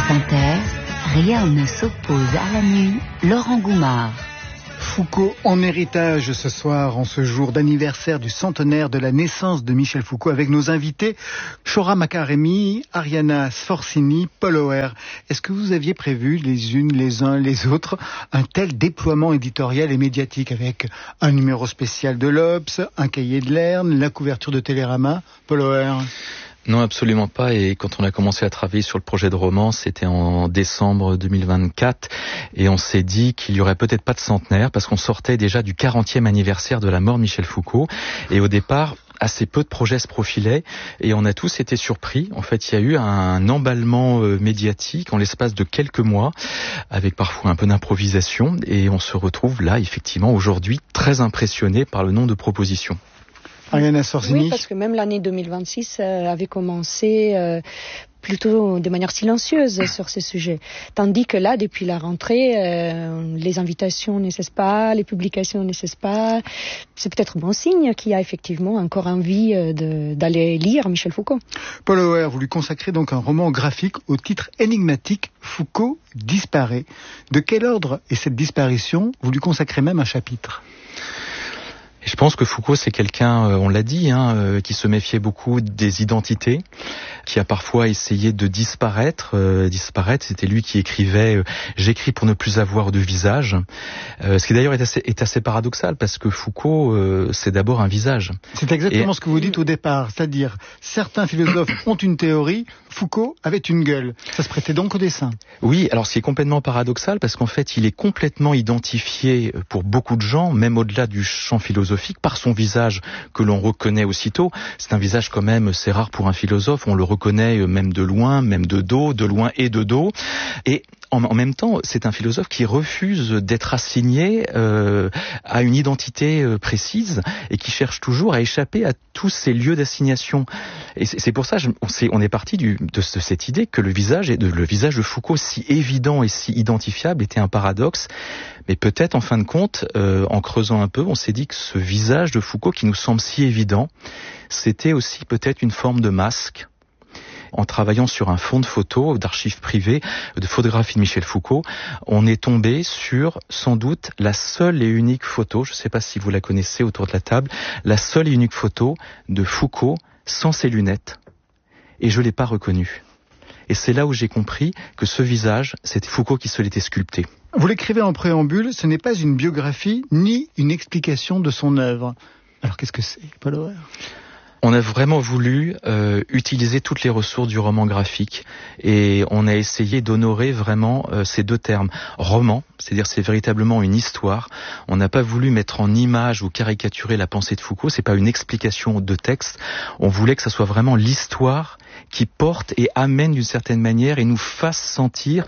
France Inter, rien ne s'oppose à la nuit. Laurent Goumard. Foucault en héritage ce soir, en ce jour d'anniversaire du centenaire de la naissance de Michel Foucault, avec nos invités Chora Makaremi, Ariana Sforcini, Paul Auer. Est-ce que vous aviez prévu les unes, les uns, les autres, un tel déploiement éditorial et médiatique avec un numéro spécial de l'Obs, un cahier de Lerne, la couverture de Télérama? Paul Auer? Non, absolument pas. Et quand on a commencé à travailler sur le projet de roman, c'était en décembre 2024. Et on s'est dit qu'il y aurait peut-être pas de centenaire parce qu'on sortait déjà du 40e anniversaire de la mort de Michel Foucault. Et au départ, assez peu de projets se profilaient et on a tous été surpris. En fait, il y a eu un emballement médiatique en l'espace de quelques mois, avec parfois un peu d'improvisation. Et on se retrouve là, effectivement, aujourd'hui, très impressionné par le nombre de propositions. Ariana Sforcini. Oui, parce que même l'année 2026 avait commencé plutôt de manière silencieuse sur ces sujets. Tandis que là, depuis la rentrée, les invitations ne cessent pas, les publications ne cessent pas. C'est peut-être bon signe qu'il y a effectivement encore envie d'aller lire Michel Foucault. Paul Auer, vous lui consacrez donc un roman graphique au titre énigmatique « Foucault disparaît ». De quel ordre est cette disparition? Vous lui consacrez même un chapitre. Et je pense que Foucault, c'est quelqu'un, on l'a dit, qui se méfiait beaucoup des identités, qui a parfois essayé de disparaître. Disparaître, c'était lui qui écrivait « J'écris pour ne plus avoir de visage ». Ce qui d'ailleurs est assez paradoxal, parce que Foucault, c'est d'abord un visage. C'est exactement ce que vous dites au départ, c'est-à-dire certains philosophes ont une théorie, Foucault avait une gueule. Ça se prêtait donc au dessin. Oui, alors ce qui est complètement paradoxal, parce qu'en fait, il est complètement identifié pour beaucoup de gens, même au-delà du champ philosophique, par son visage que l'on reconnaît aussitôt. C'est un visage quand même, c'est rare pour un philosophe, on le reconnaît même de loin, même de dos, de loin et de dos. Et en même temps, c'est un philosophe qui refuse d'être assigné à une identité précise et qui cherche toujours à échapper à tous ces lieux d'assignation. Et c'est pour ça on est parti de cette idée que le visage de Foucault, si évident et si identifiable, était un paradoxe. Mais peut-être, en fin de compte, en creusant un peu, on s'est dit que ce visage de Foucault, qui nous semble si évident, c'était aussi peut-être une forme de masque. En travaillant sur un fonds de photos d'archives privées, de photographies de Michel Foucault, on est tombé sur, sans doute, la seule et unique photo, je ne sais pas si vous la connaissez autour de la table, la seule et unique photo de Foucault sans ses lunettes. Et je ne l'ai pas reconnu. Et c'est là où j'ai compris que ce visage, c'était Foucault qui se l'était sculpté. Vous l'écrivez en préambule, ce n'est pas une biographie ni une explication de son œuvre. Alors qu'est-ce que c'est, Paul Auer ? On a vraiment voulu utiliser toutes les ressources du roman graphique et on a essayé d'honorer vraiment ces deux termes. Roman, c'est-à-dire c'est véritablement une histoire. On n'a pas voulu mettre en image ou caricaturer la pensée de Foucault, c'est pas une explication de texte. On voulait que ça soit vraiment l'histoire qui porte et amène d'une certaine manière et nous fasse sentir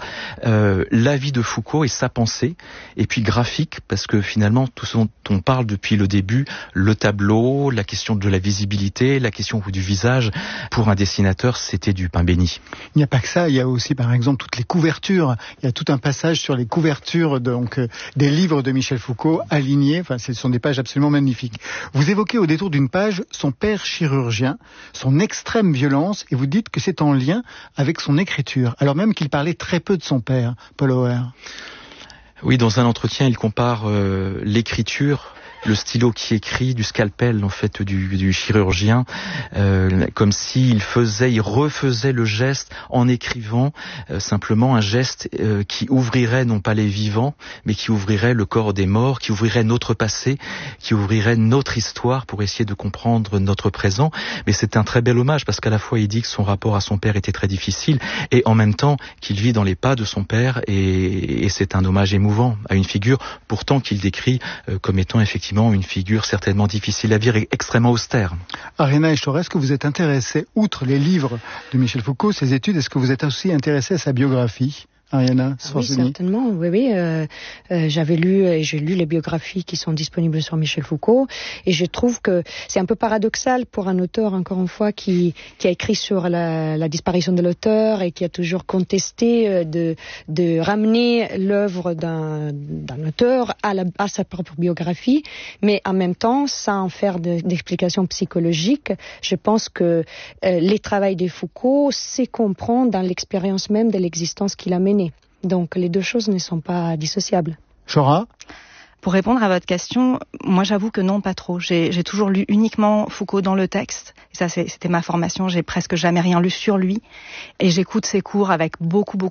la vie de Foucault et sa pensée. Et puis graphique, parce que finalement tout ce dont on parle depuis le début, le tableau, la question de la visibilité, la question du visage, pour un dessinateur, c'était du pain béni. Il n'y a pas que ça, il y a aussi par exemple toutes les couvertures. Il y a tout un passage sur les couvertures des livres de Michel Foucault alignés. Enfin, ce sont des pages absolument magnifiques. Vous évoquez au détour d'une page son père chirurgien, son extrême violence, et vous dites que c'est en lien avec son écriture, alors même qu'il parlait très peu de son père, Paul Auer. Oui, dans un entretien, il compare l'écriture, le stylo qui écrit, du scalpel en fait du chirurgien, comme s'il il refaisait le geste en écrivant, simplement un geste qui ouvrirait non pas les vivants, mais qui ouvrirait le corps des morts, qui ouvrirait notre passé, qui ouvrirait notre histoire pour essayer de comprendre notre présent. Mais c'est un très bel hommage parce qu'à la fois il dit que son rapport à son père était très difficile et en même temps qu'il vit dans les pas de son père et c'est un hommage émouvant à une figure pourtant qu'il décrit comme étant effectivement une figure certainement difficile à vivre et extrêmement austère. Ariana et Chora, est-ce que vous êtes intéressé, outre les livres de Michel Foucault, ses études, est-ce que vous êtes aussi intéressé à sa biographie, Ariana Oui, Sforzini? certainement. Oui. J'ai lu les biographies qui sont disponibles sur Michel Foucault, et je trouve que c'est un peu paradoxal pour un auteur, encore une fois, qui a écrit sur la disparition de l'auteur et qui a toujours contesté de ramener l'œuvre d'un auteur à sa propre biographie, mais en même temps, sans faire d'explications psychologiques. Je pense que les travaux de Foucault, c'est comprendre dans l'expérience même de l'existence qu'il a menée. Donc les deux choses ne sont pas dissociables. Chora? Pour répondre à votre question, moi j'avoue que non, pas trop. J'ai toujours lu uniquement Foucault dans le texte. Et ça, c'était ma formation. J'ai presque jamais rien lu sur lui. Et j'écoute ses cours avec beaucoup